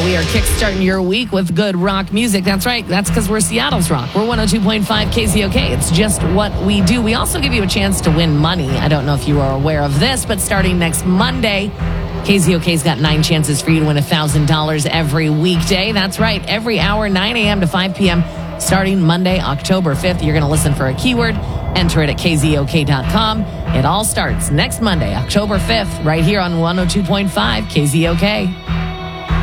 We are kickstarting your week with good rock music. That's right. That's because we're Seattle's rock. We're 102.5 KZOK. It's just what we do. We also give you a chance to win money. I don't know if you are aware of this, but starting next Monday, KZOK's got 9 chances for you to win $1,000 every weekday. That's right. Every hour, 9 a.m. to 5 p.m. Starting Monday, October 5th. You're going to listen for a keyword. Enter it at kzok.com. It all starts next Monday, October 5th, right here on 102.5 KZOK.